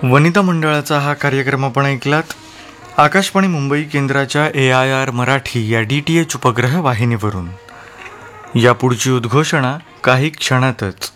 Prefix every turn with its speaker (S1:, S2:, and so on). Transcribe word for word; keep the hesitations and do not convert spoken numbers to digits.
S1: वनिता मंडळाचा हा कार्यक्रम आपण ऐकलात आकाशवाणी मुंबई केंद्राच्या ए आय आर मराठी या डी टी एच उपग्रह वाहिनीवरून. यापुढची उद्घोषणा काही क्षणातच.